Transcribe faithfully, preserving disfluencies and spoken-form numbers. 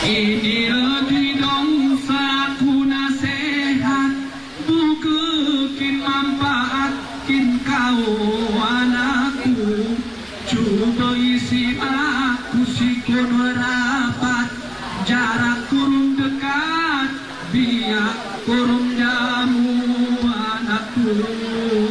Ini di dongsa ku nasehat bukekin manfaatkin kau anakku coba isi aku si kono rapat jarak kurung dekat biak kurung jamu anakku